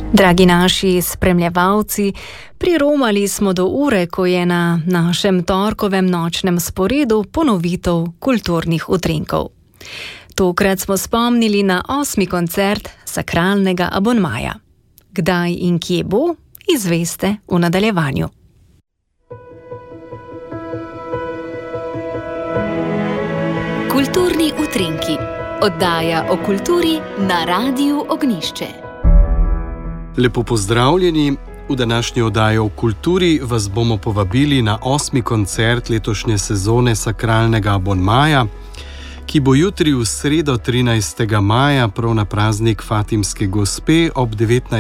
Dragi naši spremljevalci, priromali smo do ure, ko je na našem torkovem nočnem sporedu ponovitev kulturnih utrinkov. Tokrat smo spomnili na 8. koncert Sakralnega abonmaja. Kdaj in kje bo, izveste v nadaljevanju. Kulturni utrinki. Oddaja o kulturi na Radiu Ognjišče. Lepo pozdravljeni. V današnji oddaji o kulturi vas bomo povabili na 8. koncert letošnje sezone Sakralnega abonmaja, ki bo jutri v sredo 13. maja, prav na praznik Fatimske gospe ob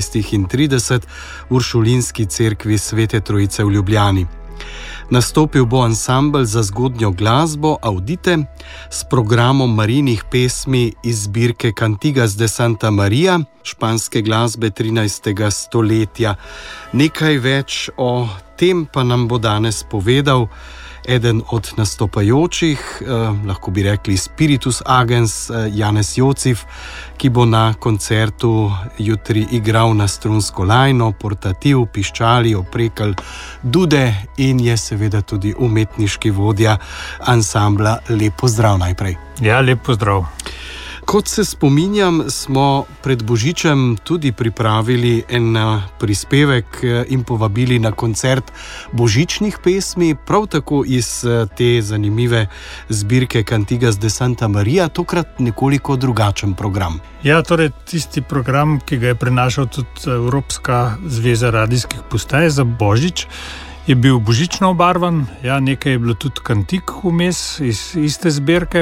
19:30 v Uršulinski cerkvi Svete Trojice v Ljubljani. Nastopil bo ansambel za zgodnjo glasbo Audite s programom Marijinih pesmi iz zbirke Cantigas de Santa Maria, španske glasbe 13. stoletja. Nekaj več o tem pa nam bo danes povedal eden od nastopajočih, lahko bi rekli spiritus agens, Janez Jocif, ki bo na koncertu jutri igral na strunsko lajno, portativ, piščali, oprekelj, dude in je seveda tudi umetniški vodja ansambla. Lep pozdrav najprej. Ja, lep pozdrav. Kot se spominjam, smo pred Božičem tudi pripravili en prispevek in povabili na koncert božičnih pesmi, prav tako iz te zanimive zbirke Cantigas de Santa Maria, tokrat nekoliko drugačen program. Ja, torej tisti program, ki ga je prenašal tudi Evropska zveza radijskih postaj za Božič, je bil božično obarvan, ja, nekaj je bilo tudi kantik vmes iz iste zbirke.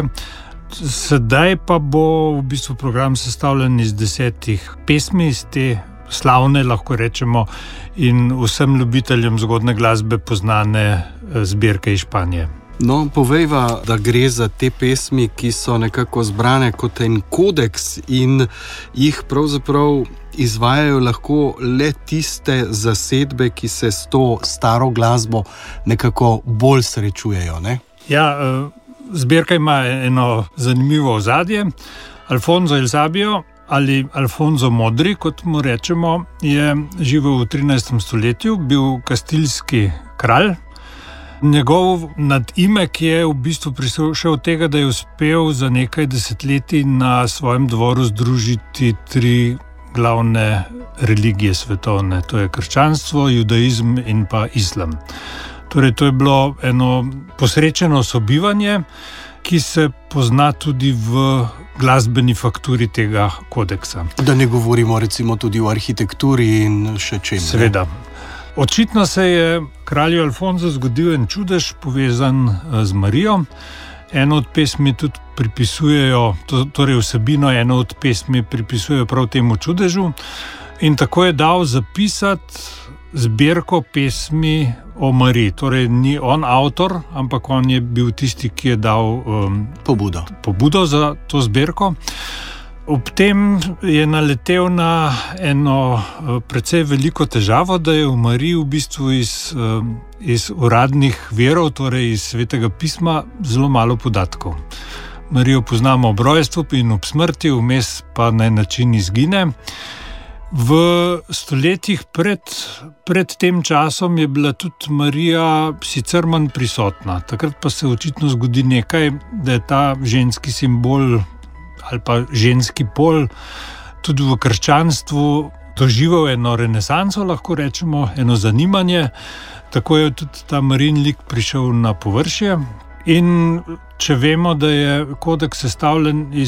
Sedaj pa bo v bistvu program sestavljen iz 10 pesmi, iz te slavne, lahko rečemo, in vsem ljubiteljem zgodne glasbe poznane zbirke iz Španije. No, povejva, da gre za te pesmi, ki so nekako zbrane kot en kodeks in jih pravzaprav izvajajo lahko le tiste zasedbe, ki se s to staro glasbo nekako bolj srečujejo, ne? Ja, zbirka ima eno zanimivo ozadje. Alfonso El Sabio ali Alfonso Modri, kot mu rečemo, je živel v 13. stoletju, bil kastilski kralj. Njegov nadimek je v bistvu prišel od tega, da je uspel za nekaj desetletij na svojem dvoru združiti 3 glavne religije svetovne. To je krščanstvo, judaizem in pa islam. Torej, to je bilo eno posrečeno sobivanje, ki se pozna tudi v glasbeni fakturi tega kodeksa. Da ne govorimo recimo tudi o arhitekturi in še čem. Seveda. Očitno se je kralju Alfonso zgodil en čudež povezan z Marijo. Eno od pesmi tudi pripisujejo, torej vsebino eno od pesmi pripisujejo prav temu čudežu, in tako je dal zapisati zbirko pesmi o Mariji. Torej ni on avtor, ampak on je bil tisti, ki je dal pobudo za to zbirko. Ob tem je naletel na eno precej veliko težavo, da je v Mariji v bistvu iz uradnih virov, torej iz Svetega pisma, zelo malo podatkov. Marijo poznamo ob rojstvu in ob smrti, vmes pa na način izgine. V stoletjih pred tem časom je bila tudi Marija sicer manj prisotna. Takrat pa se očitno zgodi nekaj, da je ta ženski simbol ali pa ženski pol tudi v krščanstvu doživel eno renesanso, lahko rečemo, eno zanimanje. Tako je tudi ta Marijin lik prišel na površje. In če vemo, da je kodeks sestavljen iz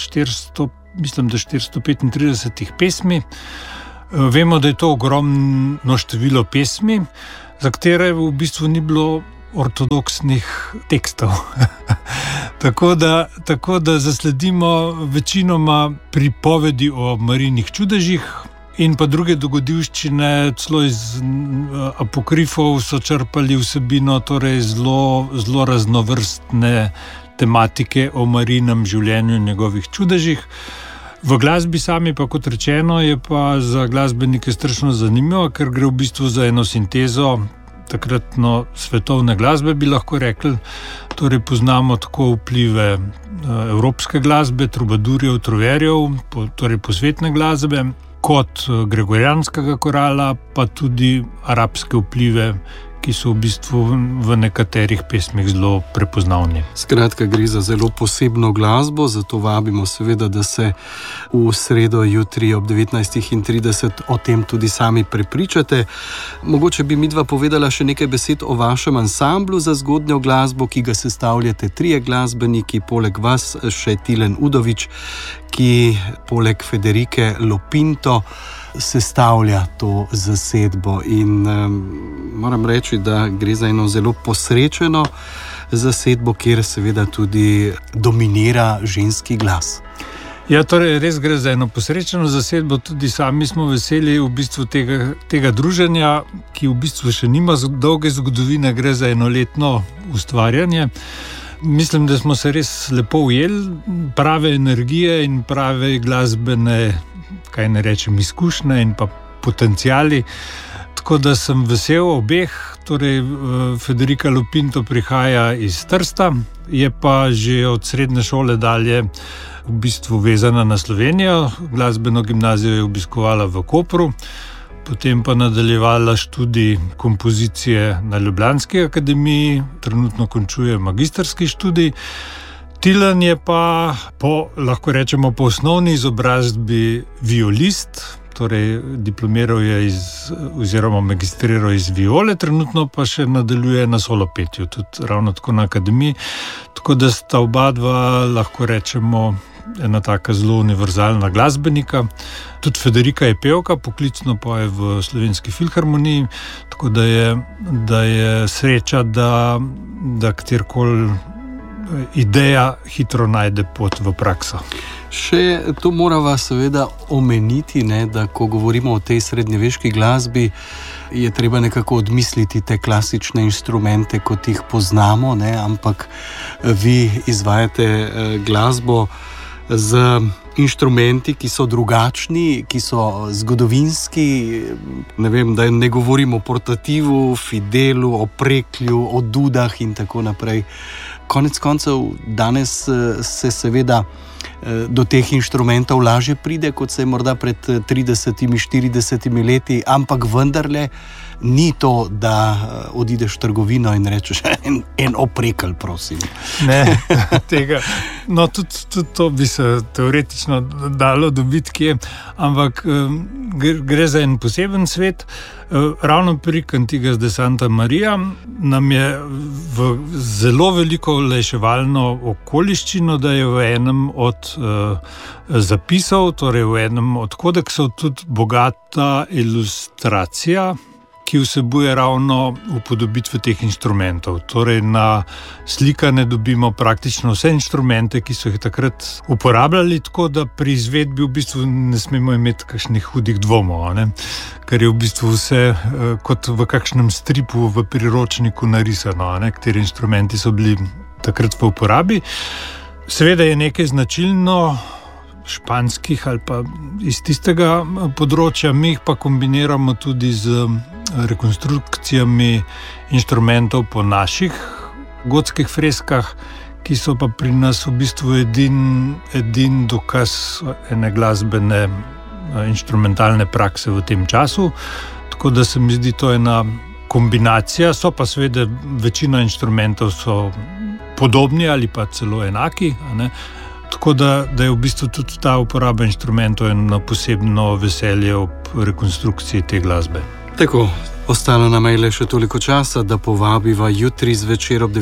435 pesmi. Vemo, da je to ogromno število pesmi, za katere v bistvu ni bilo ortodoksnih tekstov. Tako da zasledimo večinoma pripovedi o Marijinih čudežih in pa druge dogodivščine, celo iz apokrifov so črpali vsebino, torej zelo raznovrstne tematike o Marijinem življenju in njegovih čudežih. V glasbi sami pa, kot rečeno, je pa za glasbenike strašno zanimivo, ker gre v bistvu za eno sintezo takratno svetovne glasbe, bi lahko rekli. Torej poznamo tako vplive evropske glasbe, trubadurjev, troverjev, torej posvetne glasbe, kot gregorijanskega korala, pa tudi arabske vplive, ki so v bistvu v nekaterih pesmih zelo prepoznavni. Skratka, gre za zelo posebno glasbo, zato vabimo seveda, da se v sredo jutri ob 19:30 o tem tudi sami prepričate. Mogoče bi midva povedala še nekaj besed o vašem ansamblu za zgodnjo glasbo, ki ga sestavljate 3 glasbeniki, poleg vas še Tilen Udovič, ki poleg Federike Lopinto sestavlja to zasedbo in moram reči, da gre za eno zelo posrečeno zasedbo, kjer seveda tudi dominira ženski glas. Ja, torej res gre za eno posrečeno zasedbo, tudi sami smo veseli v bistvu tega druženja, ki v bistvu še nima dolge zgodovine, gre za enoletno ustvarjanje. Mislim, da smo se res lepo ujeli, prave energije in prave glasbene, kaj ne rečem, izkušnje in pa potenciali. Tako da sem vesel obeh. Torej, Federika Lopinto prihaja iz Trsta, je pa že od srednje šole dalje v bistvu vezana na Slovenijo. Glasbeno gimnazijo je obiskovala v Kopru, potem pa nadaljevala študij kompozicije na Ljubljanski akademiji, trenutno končuje magistrski študij. Tilen je pa lahko rečemo po osnovni izobrazbi violist, torej diplomiral je oziroma magistriral iz viole, trenutno pa še nadaljuje na solopetju, tudi ravno tako na akademiji. Tako da sta oba dva, lahko rečemo, ena taka zelo univerzalna glasbenika. Tudi Federika je pevka, poklicno poje v Slovenski filharmoniji, tako da je sreča, da katerkoli ideja hitro najde pot v prakso. Še to morava seveda omeniti, da ko govorimo o tej srednjeveški glasbi, je treba nekako odmisliti te klasične inštrumente, kot jih poznamo, ampak vi izvajate glasbo z inštrumenti, ki so drugačni, ki so zgodovinski, da ne govorimo o portativu, fidelu, o preklju, o dudah in tako naprej. Konec koncev danes se seveda do teh inštrumentov lažje pride, kot se je morda pred 30-40 leti, ampak vendarle ni to, da odideš v trgovino in rečeš en oprekelj, prosim. Ne, tega. No, tudi to bi se teoretično dalo dobiti kje, ampak gre za en poseben svet. Ravno pri Cantigas de Santa Maria nam je v zelo veliko olajševalno okoliščino, da je v enem od zapisov, torej v enem od kodeksov, tudi bogata ilustracija, ki vsebuje ravno upodobitve teh inštrumentov. Torej na slikane dobimo praktično vse inštrumente, ki so jih takrat uporabljali, tako da pri izvedbi v bistvu ne smemo imeti kakšnih hudih dvomov, ker je v bistvu vse kot v kakšnem stripu v priročniku narisano, kateri inštrumenti so bili takrat v uporabi. Seveda je nekaj značilno španskih ali pa iz tistega področja, mi jih pa kombiniramo tudi z rekonstrukcijami inštrumentov po naših gotskih freskah, ki so pa pri nas v bistvu edin dokaz ene glasbene inštrumentalne prakse v tem času. Tako da se mi zdi to ena kombinacija, so pa seveda večina inštrumentov so podobni ali pa celo enaki, tako da je v bistvu tudi ta uporaba inštrumentov eno posebno veselje ob rekonstrukciji te glasbe. Tako, ostalo nam je le še toliko časa, da povabiva jutri zvečer ob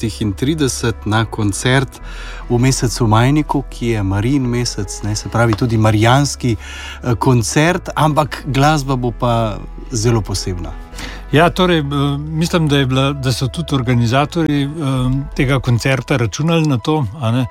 19:30 na koncert v mesecu Majniku, ki je Marijin mesec, se pravi tudi marijanski koncert, ampak glasba bo pa zelo posebna. Ja, torej, mislim, da so tudi organizatorji tega koncerta računali na to,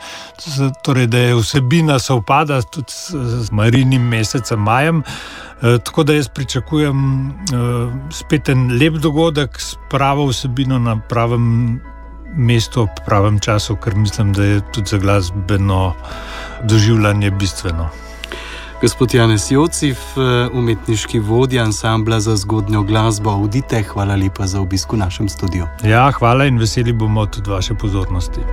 torej, da je vsebina sovpada tudi z Marijinim mesecem majem, tako da jaz pričakujem spet en lep dogodek s pravo vsebino na pravem mestu ob pravem času, ker mislim, da je tudi za glasbeno doživljanje bistveno. Gospod Janez Jocif, umetniški vodja ansambla za zgodnjo glasbo Audite, hvala lepa za obisk v našem studiu. Ja, hvala in veseli bomo tudi vaše pozornosti.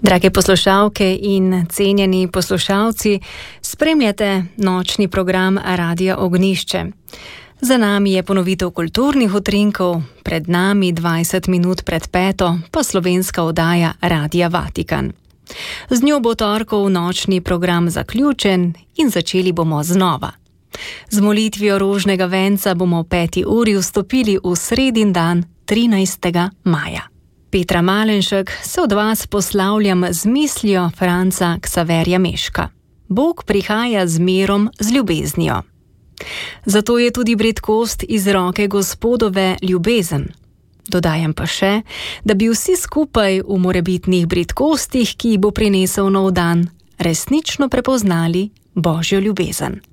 Drage poslušalke in cenjeni poslušalci, spremljate nočni program Radia Ognjišče. Za nami je ponovitev kulturnih utrinkov, pred nami 20 minut pred 5. pa slovenska oddaja Radia Vatikan. Z njo bo torkov nočni program zaključen in začeli bomo znova. Z molitvijo rožnega venca bomo v 5. uri vstopili v sredin dan 13. maja. Petra Malenšek se od vas poslavljam z mislijo Franca Ksaverja Meška. Bog prihaja z mirom, z ljubeznijo. Zato je tudi bridkost iz roke Gospodove ljubezen. Dodajam pa še, da bi vsi skupaj v morebitnih bridkostih, ki jih bo prinesel nov dan, resnično prepoznali Božjo ljubezen.